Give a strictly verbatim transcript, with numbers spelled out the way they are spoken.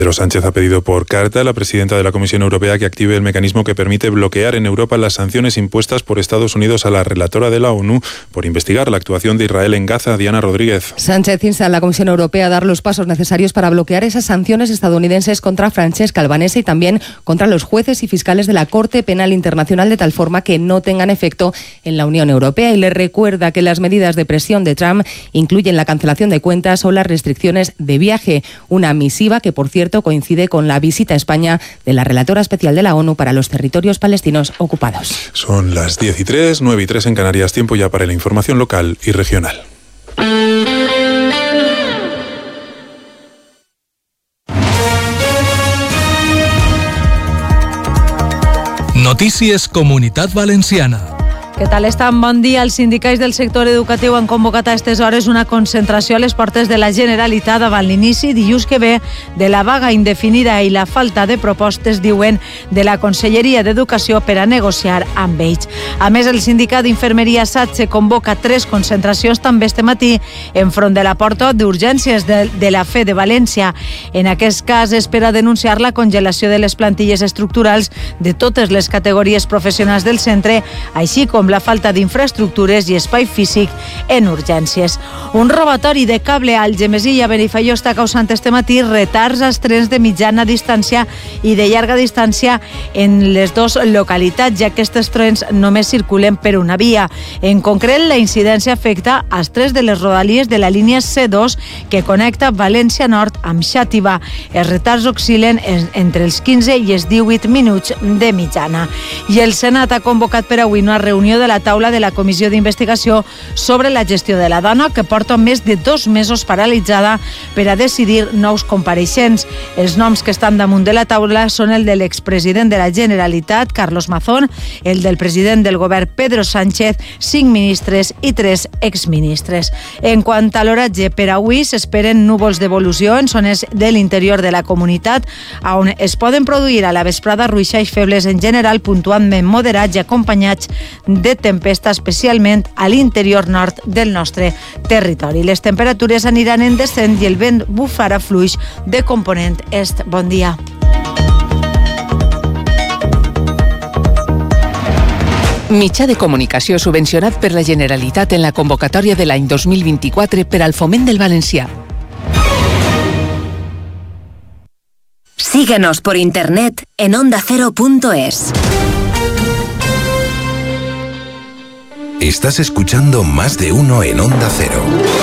Pedro Sánchez ha pedido por carta a la presidenta de la Comisión Europea que active el mecanismo que permite bloquear en Europa las sanciones impuestas por Estados Unidos a la relatora de la ONU por investigar la actuación de Israel en Gaza, Diana Rodríguez. Sánchez insta a la Comisión Europea a dar los pasos necesarios para bloquear esas sanciones estadounidenses contra Francesca Albanese y también contra los jueces y fiscales de la Corte Penal Internacional, de tal forma que no tengan efecto en la Unión Europea. Y le recuerda que las medidas de presión de Trump incluyen la cancelación de cuentas o las restricciones de viaje. Una misiva que, por cierto, coincide con la visita a España de la relatora especial de la ONU para los territorios palestinos ocupados. Son las diez y tres, nueve y tres en Canarias, tiempo ya para la información local y regional. Notícies Comunitat Valenciana. Què tal estan? Bon dia. Els sindicats del sector educatiu han convocat a aquestes hores una concentració a les portes de la Generalitat davant l'inici dilluns que ve de la vaga indefinida i la falta de propostes, diuen, de la Conselleria d'Educació per a negociar amb ells. A més, el sindicat d'Infermeria SATSE convoca tres concentracions també este matí enfront de la porta d'urgències de, de la Fe de València. En aquest cas és per a denunciar la congelació de les plantilles estructurals de totes les categories professionals del centre, així com la falta d'infraestructures i espai físic en urgències. Un robatori de cable al Gemesí i a Benifaió està causant este matí retards als trens de mitjana distància i de llarga distància en les dues localitats, ja que aquests trens només circulen per una via. En concret, la incidència afecta als tres de les rodalies de la línia C dos que connecta València Nord amb Xàtiva. Els retards oscil·len entre els quinze i els divuit minuts de mitjana. I el Senat ha convocat per avui una reunió de la taula de la Comissió d'Investigació sobre la gestió de la dona, que porta més de dos mesos paralitzada per a decidir nous compareixents. Els noms que estan damunt de la taula són el de l'expresident de la Generalitat, Carlos Mazón, el del president del govern, Pedro Sánchez, cinc ministres i tres exministres. En quant a l'oratge, per avui s'esperen núvols d'evolució en zones de l'interior de la comunitat, on es poden produir a la vesprada ruixats febles en general, puntualment moderats i acompanyats de tempesta, especialment a l'interior nord del nostre territori. Les temperatures aniran en descens i el vent bufarà fluix de component est. Bon dia. Mitjà de comunicació subvencionat per la Generalitat en la convocatòria de l'any dos mil vint-i-quatre per al foment del valencià. Síguenos por internet en onda cero punto es. Estás escuchando Más de Uno en Onda Cero.